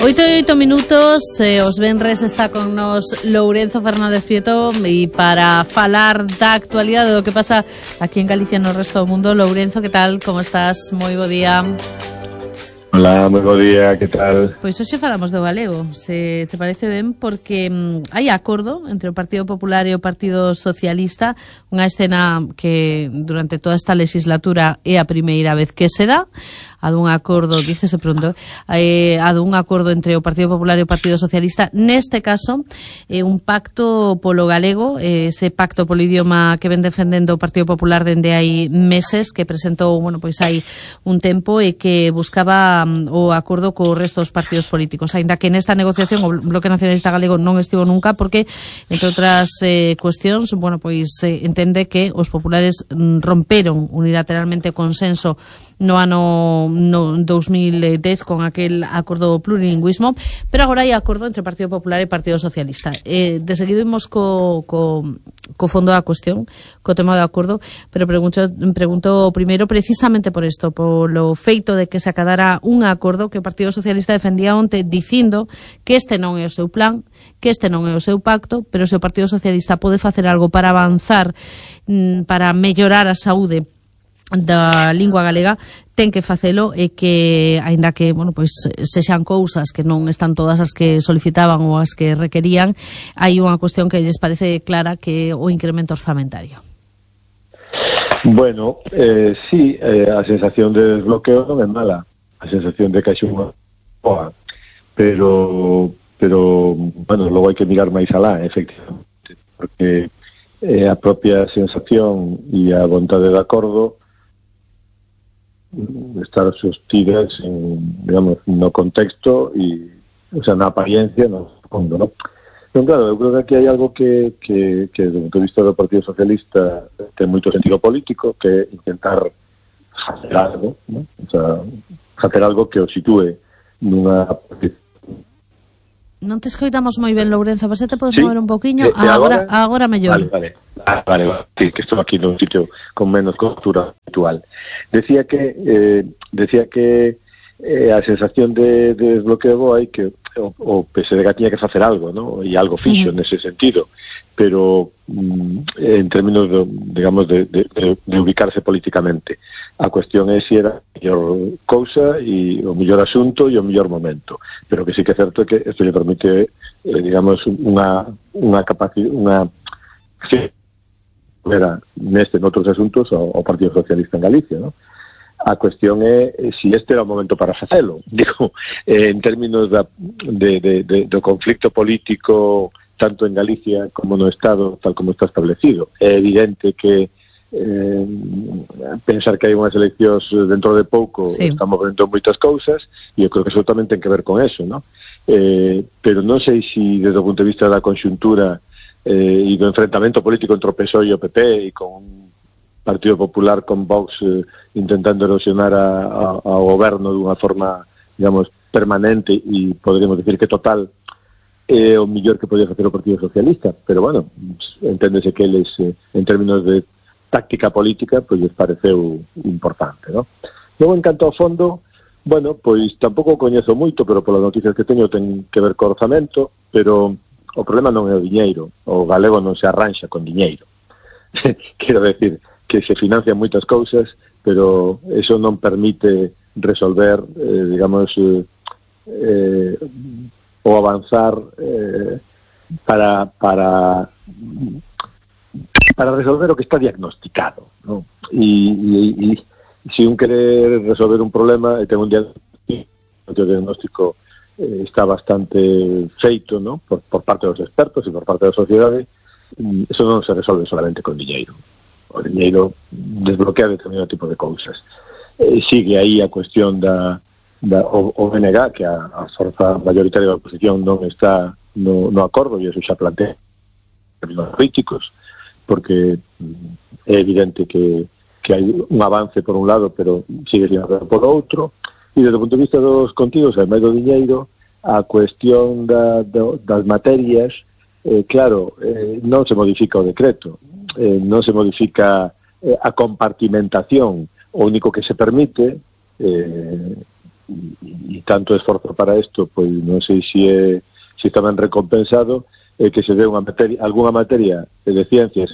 8:08, os venres está con nos Lourenzo Fernández Prieto e para falar da actualidade do que pasa aquí en Galicia e no resto do mundo. Lourenzo, que tal? Como estás? Moi bo día. Hola, moi bo día, que tal? Pois hoxe falamos do galego, se te parece ben, porque hai acordo entre o Partido Popular e o Partido Socialista, unha escena que durante toda esta legislatura é a primeira vez que se dá, a dun acordo, dícese pronto, a dun acordo entre o Partido Popular e o Partido Socialista, neste caso, un pacto polo galego, ese pacto polo idioma que ven defendendo o Partido Popular dende hai meses, que presentou, bueno, pois hai un tempo e que buscaba o acordo co resto dos partidos políticos, aínda que nesta negociación o Bloque Nacionalista Galego non estivo nunca porque, entre outras cuestións, bueno, pois entende que os populares romperon unilateralmente o consenso no ano 2010 con aquel acordo plurilingüismo, pero agora hai acordo entre o Partido Popular e o Partido Socialista. De seguido imos co fondo da cuestión, co tema do acordo, pero pregunto primeiro precisamente por isto, polo feito de que se acadara un acordo que o Partido Socialista defendía onte dicindo que este non é o seu plan, que este non é o seu pacto, pero se o Partido Socialista pode facer algo para avanzar, para mellorar a saúde da lingua galega, ten que facelo, e que, aínda que, bueno, pois sexan cousas que non están todas as que solicitaban ou as que requerían, hai unha cuestión que lles parece clara, que é o incremento orzamentario. Bueno, sí, a sensación de desbloqueo non é mala, a sensación de que hai unha boa, pero bueno, logo hai que mirar máis alá, efectivamente, porque a propia sensación e a vontade de acordo estar sostidas en, digamos, no contexto e, o sea, na apariencia, no fondo, ¿no? Pero claro, eu creo que aquí hai algo que do punto de vista do Partido Socialista ten moito sentido político, que é intentar facer algo, ¿no? O sea, facer algo que o sitúe nunha... Non te escoitamos moi ben, Lourenzo, a ver se te podes mover un poquinho. Agora mellor. Vale. Sí, que estou aquí nun sitio con menos cobertura habitual. Decía que a sensación de desbloqueo hai que o PSDG tiña que facer algo, ¿no? E algo fixo nese sentido, pero en términos de, digamos, de ubicarse políticamente. A cuestión é se era a mellor cousa e o mellor asunto e o mellor momento, pero que sí que é certo que isto lle permite, digamos, unha capacidade, era noutros asuntos ao Partido Socialista en Galicia, ¿no? A cuestión é se este era o momento para facelo. Digo, en términos do conflicto político tanto en Galicia como no Estado, tal como está establecido. É evidente que pensar que hai unhas eleccións dentro de pouco, sí, estamos vendo moitas cousas, e eu creo que absolutamente ten que ver con eso, ¿no? Pero non sei se desde o punto de vista da conxuntura e do enfrentamento político entre o PSOE e o PP, e con un Partido Popular con Vox intentando erosionar ao goberno dunha forma, digamos, permanente, e poderíamos decir que total, é o mellor que podía facer o Partido Socialista, pero bueno, enténdese que eles, en términos de táctica política, pois les pareceu importante, ¿no? Logo, en canto ao fondo, bueno, pois tampouco coñezo moito, pero polas noticias que teño ten que ver co orzamento, pero o problema non é o diñeiro, o galego non se arranxa con diñeiro. Quero decir que se financian moitas cousas, pero eso non permite resolver, digamos, o avanzar para resolver o que está diagnosticado, ¿no? E se un quere resolver un problema e ten un diagnóstico está bastante feito, ¿no? Por parte dos expertos e por parte da sociedade, eso non se resolve solamente con diñeiro. O diñeiro desbloquea determinado tipo de cousas. Sigue aí a cuestión o BNG, que a forza mayoritaria da oposición non está no acordo, e eso xa plantea en términos políticos, porque é evidente que hai un avance por un lado, pero sigue sin haber por outro. E desde o punto de vista dos contidos, ademais do diñeiro, a cuestión das materias, claro, non se modifica o decreto, non se modifica a compartimentación, o único que se permite tanto esforzo para isto, pois non sei se está ben recompensado, que se dé algunha materia de ciencias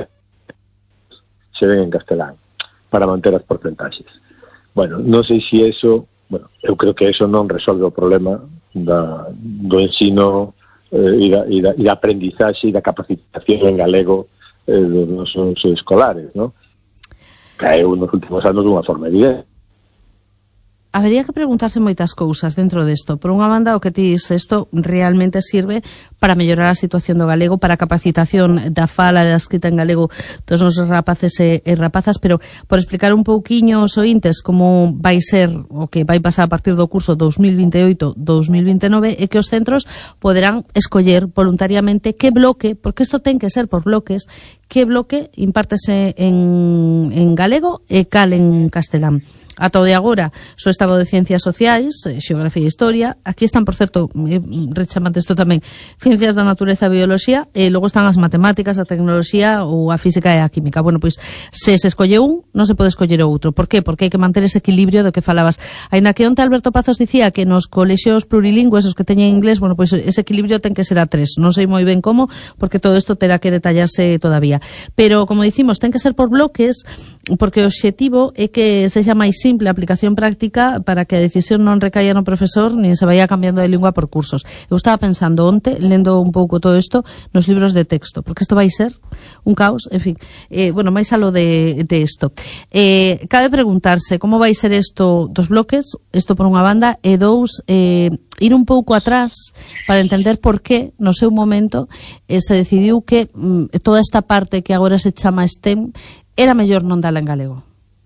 se den en castelán para manter as porcentaxes. Bueno, non sei se eso, eu creo que eso non resolve o problema do ensino e da aprendizaxe e da capacitación en galego dos nosos escolares, non? Caeu nos últimos anos dunha forma evidente. Habería que preguntarse moitas cousas dentro desto. Por unha banda, o que ti dices, isto realmente sirve para mellorar a situación do galego, para a capacitación da fala e da escrita en galego dos nosos rapaces e rapazas, pero por explicar un pouquiño aos ointes como vai ser o que vai pasar a partir do curso 2028-2029 é que os centros poderán escoller voluntariamente que bloque, porque isto ten que ser por bloques, que bloque impártese en galego e cal en castelán. Ata o de agora, só estaba de Ciencias Sociais, Xeografía e Historia. Aquí están, por certo, rechamante isto tamén, Ciencias da Natureza e Bioloxía, e logo están as Matemáticas, a Tecnoloxía ou a Física e a Química. Bueno, pois, se escolle un, non se pode escoller o outro. Por qué? Porque hai que manter ese equilibrio do que falabas. Ainda que onte Alberto Pazos dicía que nos colexios plurilingües, os que teñen inglés, bueno, pois ese equilibrio ten que ser a 3. Non sei moi ben como, porque todo isto terá que detallarse todavía. Pero, como dicimos, ten que ser por bloques, porque o obxectivo é que sexa máis simple a aplicación práctica para que a decisión non recaia no profesor nin se vaya cambiando de lingua por cursos. Eu estaba pensando onte, lendo un pouco todo isto, nos libros de texto, porque isto vai ser un caos, en fin. Bueno, máis alo de isto. Cabe preguntarse como vai ser isto dos bloques, isto por unha banda, e dous, ir un pouco atrás para entender por que no seu momento se decidiu que toda esta parte que agora se chama STEM era mellor non dala en galego.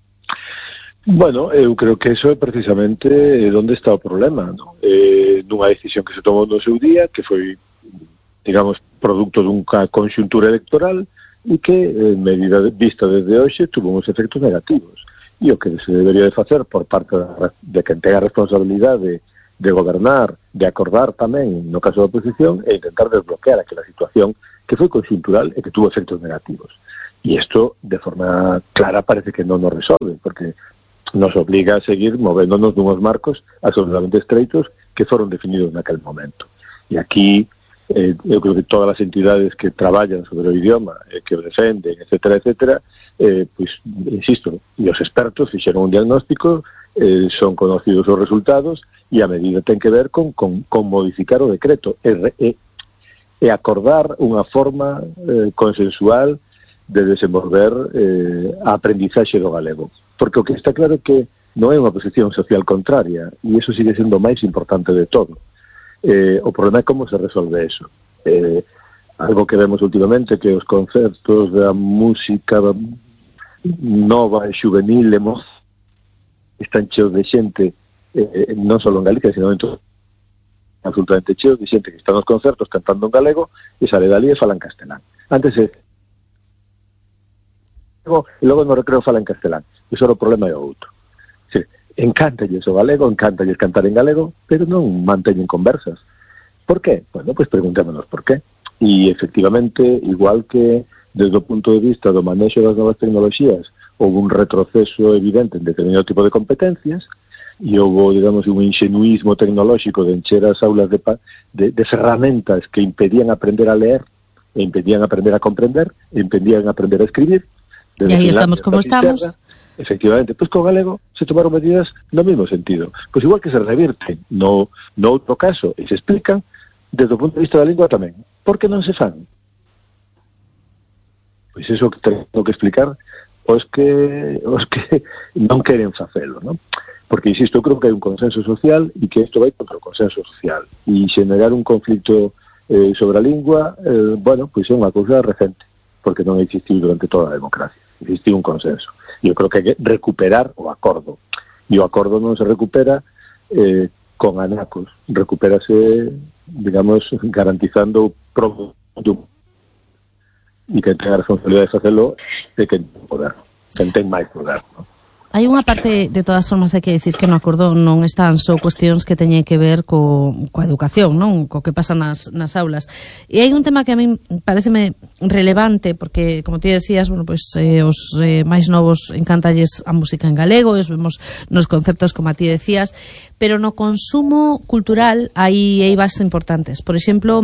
Bueno, eu creo que eso é precisamente onde está o problema, ¿no? Dunha decisión que se tomou no seu día, que foi, digamos, producto dunha conxuntura electoral e que, en medida vista desde hoxe, tuvo uns efectos negativos. E o que se debería de facer por parte de quen tenga a responsabilidade de gobernar, de acordar tamén, no caso da oposición, e intentar desbloquear aquela situación que foi conxuntural e que tuvo efectos negativos. E isto, de forma clara, parece que non nos resolve, porque nos obliga a seguir movéndonos dunhos marcos absolutamente estreitos que foron definidos naquel momento. E aquí, eu creo que todas as entidades que traballan sobre o idioma, que o defenden, etcétera, etcétera, pois, insisto, e os expertos fixeron un diagnóstico, son conocidos os resultados, e a medida ten que ver con modificar o decreto e acordar unha forma consensual de desenvolver a aprendizaxe do galego. Porque o que está claro é que non é unha posición social contraria, e iso sigue sendo o máis importante de todo. O problema é como se resolve eso. Algo que vemos últimamente, que os concertos da música nova e juvenil están cheos de xente, non só en Galicia, sino en todo, absolutamente cheos de xente que está nos concertos cantando en galego e sale dali e fala en castelán. Antes e logo no recreo fala en castelán. Iso era o problema é o outro. Sí, encántalles o galego, encántalles cantar en galego, pero non manteñen conversas. Por qué? Bueno, pues preguntémonos por qué. E, efectivamente, igual que desde o punto de vista do manexo das novas tecnoloxías houve un retroceso evidente en determinado tipo de competencias e houve, digamos, un ingenuismo tecnolóxico de encher as aulas de ferramentas que impedían aprender a leer, e impedían aprender a comprender, e impedían aprender a escribir. E aí estamos como estamos. Efectivamente, pois con galego se tomaron medidas no mesmo sentido. Pois igual que se revirten no outro caso e se explican, desde o punto de vista da lingua tamén. Por que non se fan? Pois iso que tengo que explicar os que non queren facelo, non? Porque, insisto, creo que hai un consenso social e que isto vai contra o consenso social. E xenerar un conflito sobre a lingua, bueno, pois é unha cousa recente, porque non existiu durante toda a democracia. Existiu un consenso. E eu creo que hai que recuperar o acordo. E o acordo non se recupera con anacos. Recupérase, digamos, garantizando o propio. E que ten a responsabilidade de facelo é que ten máis poder, non? Hai unha parte, de todas formas, hai que dicir que no acordo non están só cuestións que teñen que ver coa educación, non? Co que pasa nas aulas. E hai un tema que a min pareceme relevante, porque, como ti decías, bueno, pues, os máis novos encantalles a música en galego, os vemos nos concertos, como a ti decías, pero no consumo cultural hai eivas importantes. Por exemplo,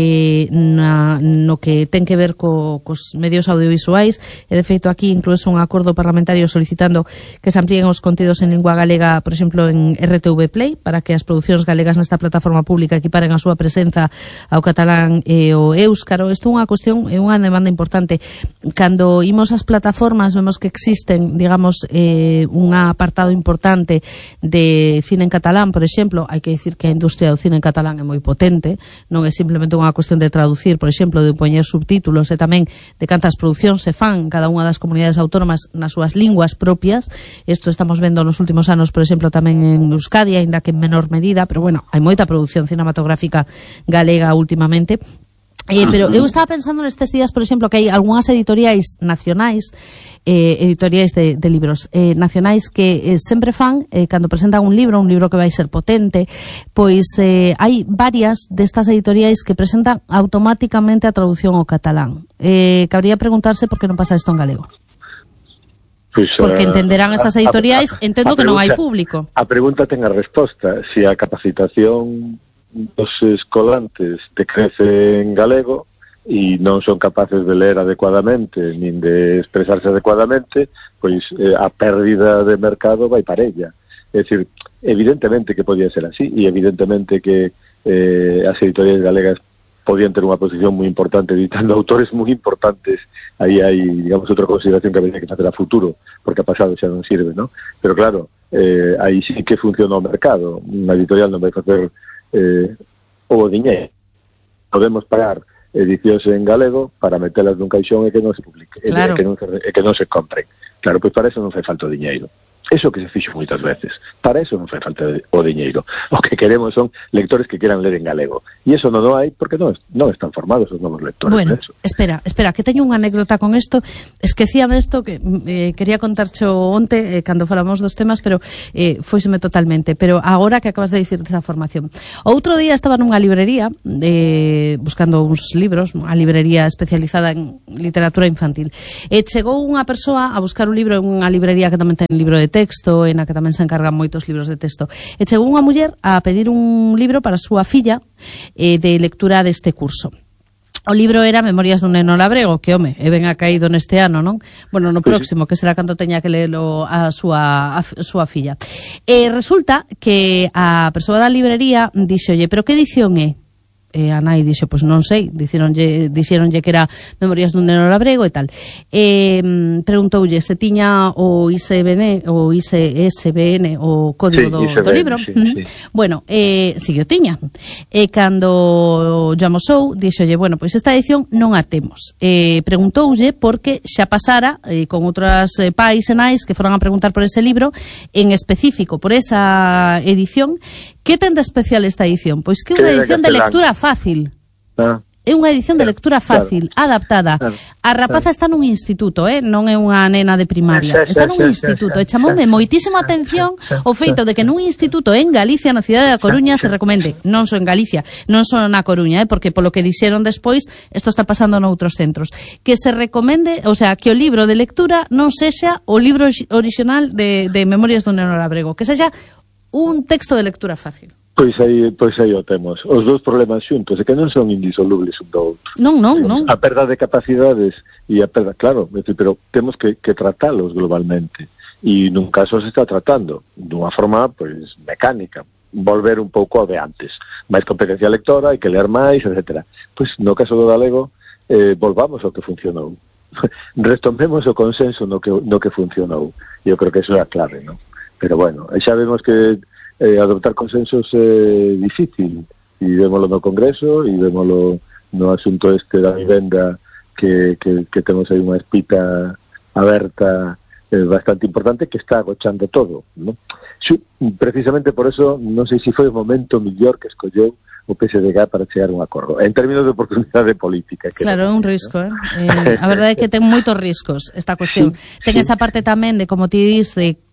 no que ten que ver cos medios audiovisuais, e de feito aquí incluso un acordo parlamentario solicitando que se amplíen os contidos en lingua galega, por exemplo, en RTV Play, para que as producións galegas nesta plataforma pública equiparen a súa presenza ao catalán e ao éuscaro. Isto é unha cuestión, é unha demanda importante. Cando imos ás plataformas vemos que existen, digamos, un apartado importante de cine en catalán, por exemplo. Hai que dicir que a industria do cine en catalán é moi potente, non é simplemente unha cuestión de traducir, por exemplo, de poñer subtítulos, e tamén de cantas producións se fan cada unha das comunidades autónomas nas súas linguas propias. Isto estamos vendo nos últimos anos, por exemplo, tamén en Euskadi, aínda que en menor medida, pero bueno, hai moita produción cinematográfica galega últimamente. Pero eu estaba pensando nestes días, por exemplo, que hai algunhas editoriais nacionais, editoriais de libros nacionais que sempre fan, cando presentan un libro que vai ser potente, pois hai varias destas editoriais que presentan automáticamente a traducción ao catalán. Cabría preguntarse por que non pasa isto en galego. Pues, porque entenderán esas editoriais, entendo que non hai público. A pregunta ten a resposta. Si a capacitación dos escolantes decrece en galego e non son capaces de ler adecuadamente nin de expresarse adecuadamente, pois a pérdida de mercado vai para ella. É dicir, evidentemente que podía ser así, e evidentemente que as editoriais galegas podían ter unha posición moi importante editando autores moi importantes. Aí hai, digamos, outra consideración que habría que facer a futuro, porque a pasado xa non sirve, ¿no? Pero claro, aí sí que funciona o mercado. Unha editorial non vai facer o diñeiro. Podemos pagar edicións en galego para metelas nun caixón e que non se publique, claro. e que non se compren. Claro, pois para eso non fai falta o diñeiro. Eso que se fixo moitas veces. Para eso non fai falta o diñeiro. O que queremos son lectores que quieran ler en galego. E eso non o hai porque non están formados os novos lectores. Bueno, espera, que teño unha anécdota con isto. Esquecíame isto que quería contarcho onte cando falamos dos temas, pero foiseme totalmente. Pero agora que acabas de dicir desa formación. Outro día estaba nunha librería buscando uns libros, unha librería especializada en literatura infantil. E chegou unha persoa a buscar un libro en unha librería que tamén ten libro de texto, en a que tamén se encargan moitos libros de texto. E chegou unha muller a pedir un libro para a súa filla de lectura deste curso. O libro era Memorias dun neno labrego, que, home, e ben ha caído neste ano, non? Bueno, no próximo, que será cando teña que lelo a súa filla. E resulta que a persoa da librería dixolle, pero que edición é? E a nai dixo, pois non sei, dixeronlle que era Memorias dun neno labrego e tal. Preguntoulle se tiña o ISBN o ISBN o código do libro. Sí. Bueno, si o tiña. E cando lle amosou, dixolle, bueno, pois esta edición non a temos. Preguntoulle porque xa pasara con outras pais e nais que foran a preguntar por ese libro en específico, por esa edición. Que ten de especial esta edición? Pois que é unha edición de lectura fácil. É unha edición de lectura fácil, adaptada. A rapaza está nun instituto, non é unha nena de primaria. Está nun instituto. E chamoume moitísima atención o feito de que nun instituto en Galicia, na cidade da Coruña, se recomende, non só en Galicia, non só na Coruña, porque polo que dixeron despois, isto está pasando noutros centros, que se recomende, o sea, que o libro de lectura non sexa o libro original de Memorias dun neno labrego, que sexa un texto de lectura fácil. Pois aí o temos. Os dous problemas xuntos, é que non son indisolubles un do outro. Non. A perda de capacidades e a perda, claro, pero temos que tratalos globalmente. E nun caso se está tratando dunha forma, pois, mecánica. Volver un pouco ao de antes. Máis competencia lectora, hai que ler máis, etc. Pois no caso do galego, volvamos ao que funcionou. Retomemos o consenso no que funcionou. E eu creo que eso é a clave, non? Pero bueno, xa vemos que adoptar consensos é difícil, e vémolo no Congreso e vémolo no asunto este da vivenda que temos aí unha espita aberta bastante importante que está agochando todo, ¿no? Precisamente por eso non sei se foi o momento mellor que escolleu o PSDG para chegar a un acordo en términos de oportunidade política. Claro, é un risco, A verdade é que ten moitos riscos esta cuestión. Ten esa parte tamén de, como ti dis, de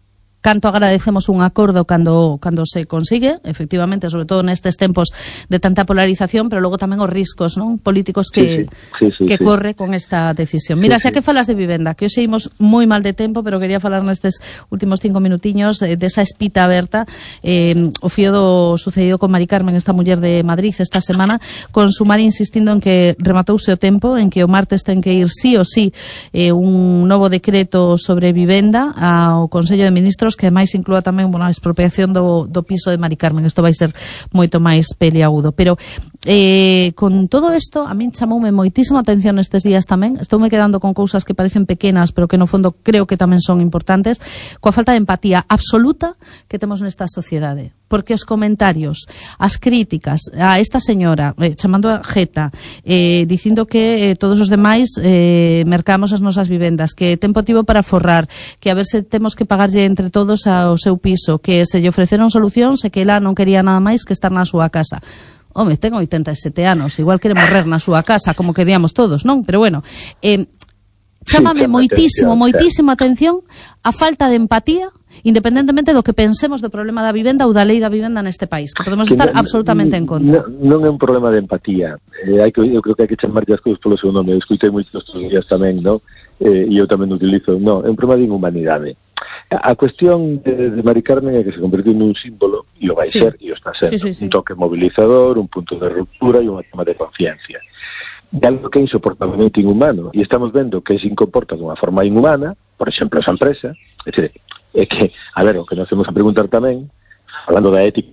canto agradecemos un acordo cando se consigue, efectivamente, sobre todo nestes tempos de tanta polarización, pero logo tamén os riscos, non, políticos que corre con esta decisión. Mira, xa que falas de vivenda, que hoxe imos moi mal de tempo, pero quería falar nestes últimos 5 minutiños desa espita aberta, o fío do sucedido con Mari Carmen, esta muller de Madrid esta semana, con Sumar insistindo en que rematouse o tempo, en que o martes ten que ir sí ou sí un novo decreto sobre vivenda ao Consello de Ministros, que máis inclúa tamén a expropiación do piso de Mari Carmen. Isto vai ser moito máis peliagudo, pero con todo isto a min chamoume moitísima atención estes días tamén. Estoume quedando con cousas que parecen pequenas, pero que no fondo creo que tamén son importantes, coa falta de empatía absoluta que temos nesta sociedade, porque os comentarios, as críticas a esta señora chamando a jeta, dicindo que todos os demais mercamos as nosas vivendas, que ten motivo para forrar, que a ver se temos que pagarlle entre todos ao seu piso, que se lle ofreceron solucións e que ela non quería nada máis que estar na súa casa. Home, ten 87 anos, igual quere morrer na súa casa, como queríamos todos, non? Pero bueno, chámame moitísimo atención a falta de empatía, independentemente do que pensemos do problema da vivenda ou da lei da vivenda neste país, que podemos estar absolutamente en contra. Non é un problema de empatía. Eu creo que hai que chamar as cousas polo seu nome. Eu escutei moitos estes días tamén, non? E eu tamén utilizo. Non, é un problema de inhumanidade. A cuestión de Mari Carmen é que se convertiu nun símbolo, e o vai ser, e o está sendo, un toque movilizador, un punto de ruptura e unha toma de conciencia. De algo que é insoportablemente inhumano, e estamos vendo que se comporta dunha forma inhumana, por exemplo, esa empresa, é que, a ver, o que nos temos a preguntar tamén, falando da ética.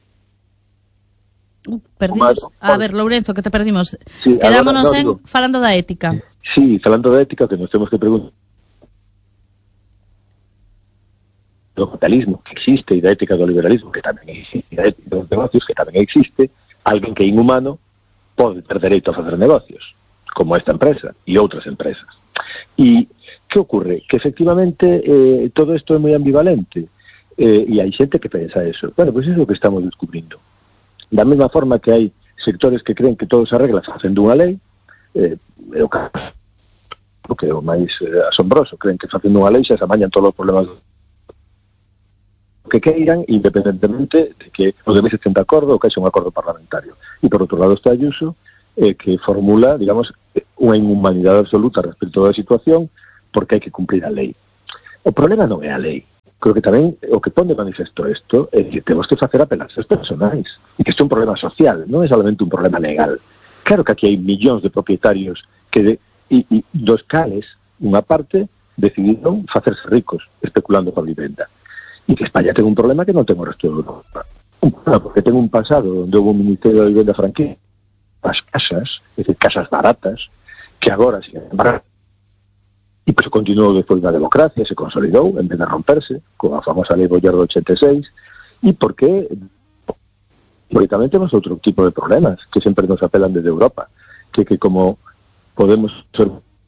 Perdimos. A ver, Lourenzo, que te perdimos. Sí, quedámonos falando da ética. Sí, falando da ética, que nos temos que preguntar do capitalismo que existe e da ética do liberalismo que tamén existe, e da ética dos negocios que tamén existe, alguén que é inhumano pode ter dereito a facer negocios, como esta empresa e outras empresas. E que ocurre? Que efectivamente todo isto é moi ambivalente e hai xente que pensa eso. Bueno, pois iso é o que estamos descubrindo. Da mesma forma que hai sectores que creen que todo se arregla facendo unha lei, é o caso, porque é o máis asombroso, creen que facendo unha lei xa se amañan todos os problemas que queiran, independentemente de que os demais estén de acordo ou que haxa un acordo parlamentario. E por outro lado está Ayuso, que formula, digamos, unha inhumanidade absoluta respecto da situación, porque hai que cumprir a lei. O problema non é a lei. Creo que tamén o que pon de manifesto isto é que temos que facer apelarse aos personais, e que isto é un problema social, non é solamente un problema legal. Claro que aquí hai millóns de propietarios que dos cales, unha parte, decidiron facerse ricos especulando con vivenda. E que España ten un problema que non ten o resto de Europa. Un problema porque ten un pasado onde houve un Ministerio de Vivenda franquía as casas, é dicir, casas baratas, que agora, sin embargo, e pois continuou despois da democracia, se consolidou, en vez de romperse, con a famosa lei Boyer do 86, e porque tamén temos outro tipo de problemas que sempre nos apelan desde Europa, que como podemos ser,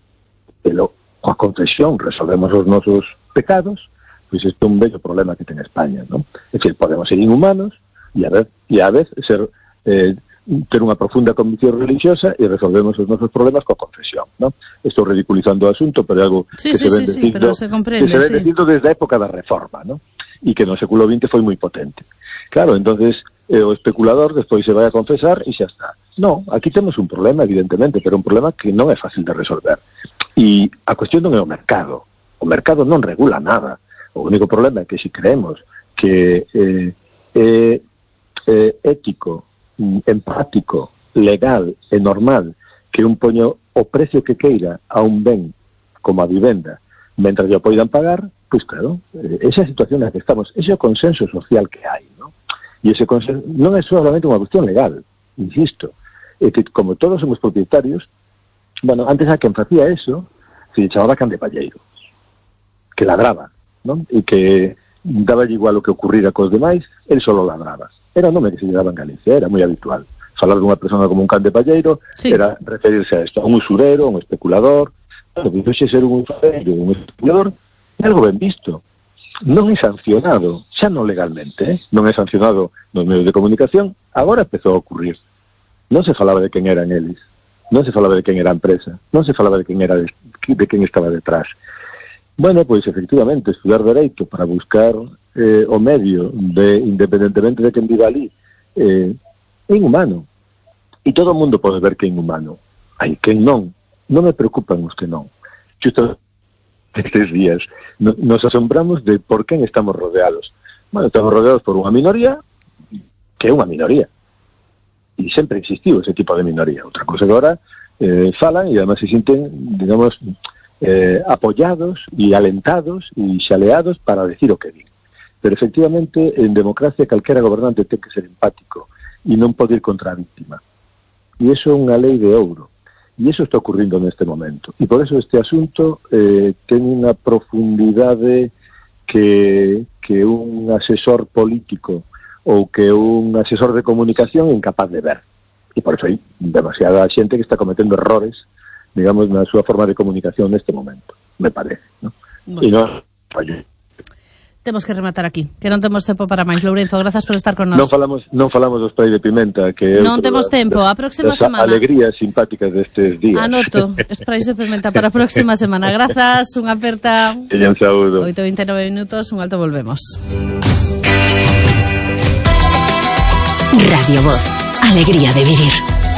coa confesión resolvemos os nosos pecados, pois este é un bello problema que ten España, non? É dicir, podemos ser inhumanos e a vez ser ter unha profunda convicción religiosa e resolvemos os nosos problemas coa confesión, non? Estou ridiculizando o asunto, pero é algo que se ven dicindo desde a época da Reforma, non? E que no século XX foi moi potente. Claro, entonces o especulador despois se vai a confesar e xa está. Non, aquí temos un problema, evidentemente, pero un problema que non é fácil de resolver. E a cuestión non é o mercado. O mercado non regula nada. O único problema é que se creemos que é ético, empático, legal e normal que un poño o precio que queira a un ben como a vivenda mentre o poidan pagar, pois claro, esa situación na que estamos, ese é o consenso social que hai, non? E ese consenso non é solamente unha cuestión legal, insisto, é que como todos somos propietarios, bueno, antes a quen facía eso se chamaba can de palleiro, que ladraba, non? E que daba igual o que ocurrira cos demais, el solo ladraba. Era o nome que se lle daba en Galicia, era moi habitual. Falar dunha persona como un can de palleiro era referirse a isto, a un usurero, a un especulador. Claro, que foxe ser un usurero, un especulador, é algo ben visto. Non é sancionado, xa non legalmente, non é sancionado nos medios de comunicación, agora empezou a ocurrir. Non se falaba de quen eran eles, non se falaba de quen era a empresa, non se falaba de quen era de quen estaba detrás. Bueno, pois efectivamente, estudar Dereito para buscar o medio de, independentemente de quen viva ali, é inhumano. E todo o mundo pode ver que é inhumano. Hai quen non. Non me preocupan os que non. Xusto estes días nos asombramos de por quen estamos rodeados. Bueno, estamos rodeados por unha minoría que é unha minoría. E sempre existiu ese tipo de minoría. Outra cosa que agora falan e además se sinten, digamos, apoyados e alentados e xaleados para decir o que din. Pero efectivamente en democracia calquera gobernante ten que ser empático e non pode ir contra a víctima. E iso é unha lei de ouro. E iso está ocurrindo neste momento. E por eso este asunto ten unha profundidade que un asesor político ou que un asesor de comunicación é incapaz de ver. E por eso hai demasiada xente que está cometendo errores, digamos, na súa forma de comunicación neste momento, me parece, ¿no? Bueno. E non fallo. Temos que rematar aquí, que non temos tempo para máis. Lourenzo, grazas por estar con nós. Non falamos do spray de pimenta, que é non temos tempo, a próxima semana. Alegrías simpáticas destes días. Anoto, sprays de pimenta para a próxima semana. Grazas, unha aperta. E un saúdo. 8:29 minutos, un alto, volvemos. Radio Voz, alegría de vivir.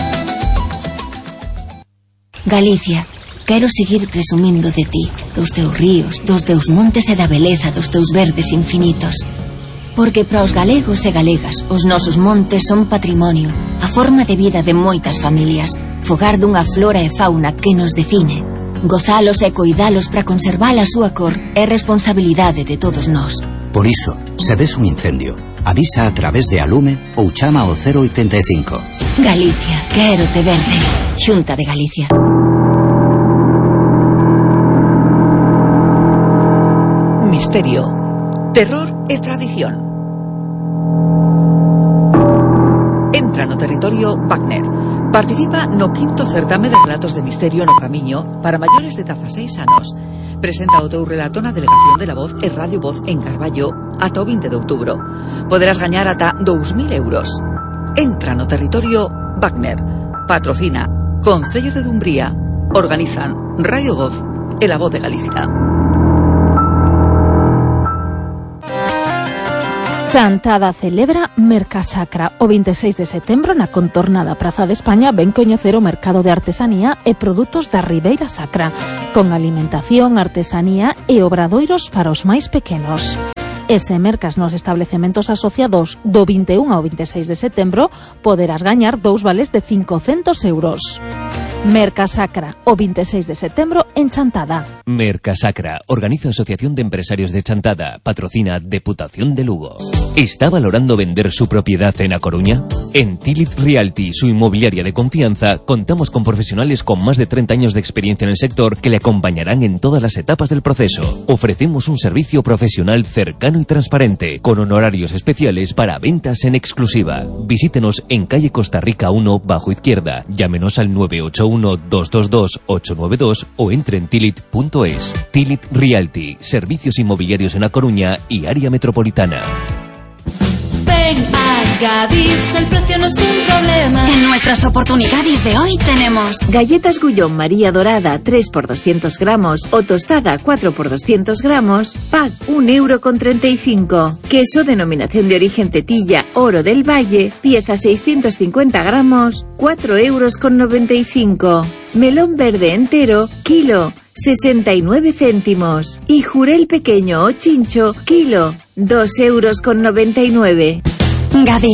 Galicia, quero seguir presumindo de ti, dos teus ríos, dos teus montes e da beleza dos teus verdes infinitos. Porque para os galegos e galegas, os nosos montes son patrimonio, a forma de vida de moitas familias, fogar dunha flora e fauna que nos define. Gozalos e coidalos para conservar a súa cor é responsabilidade de todos nós. Por iso, se ves un incendio, avisa a través de Alume ou chama ao 085. Galicia, quero te verde. Xunta de Galicia. Misterio, terror e tradición. Entra no territorio Wagner. Participa no 5º certame de relatos de misterio no Camiño para maiores de 16 anos. Presenta o teu relato na Delegación de la Voz e Radio Voz en Carballo ata o 20 de outubro. Poderás gañar ata 2.000 euros. Entra no territorio Wagner. Patrocina Concello de Dumbría. Organizan Radio Voz e la Voz de Galicia. Chantada celebra Mercasacra. O 26 de setembro na contornada Praza de España ven coñecer o mercado de artesanía e produtos da Ribeira Sacra, con alimentación, artesanía e obradoiros para os máis pequenos. E se mercas nos establecementos asociados do 21 ao 26 de setembro, poderás gañar 2 vales de 500 euros. Mercasacra, o 26 de setembro en Chantada. Mercasacra, organiza Asociación de Empresarios de Chantada, patrocina Deputación de Lugo. ¿Está valorando vender su propiedad en A Coruña? En Tilit Realty, su inmobiliaria de confianza, contamos con profesionales con más de 30 años de experiencia en el sector que le acompañarán en todas las etapas del proceso. Ofrecemos un servicio profesional cercano y transparente, con honorarios especiales para ventas en exclusiva. Visítenos en calle Costa Rica 1, bajo izquierda. Llámenos al 981-222-892 o entre en tilit.es. Tilit Realty, servicios inmobiliarios en A Coruña y área metropolitana. Ven a Gadis, el precio no es un problema. En nuestras oportunidades de hoy tenemos galletas Gullón María Dorada 3 por 200 gramos o tostada 4 por 200 gramos, pack 1,35 €. Queso denominación de origen Tetilla Oro del Valle, pieza 650 gramos, 4,95 €. Melón verde entero, kilo 69 céntimos. Y jurel pequeño o chincho, kilo 2,99 €. Gadis.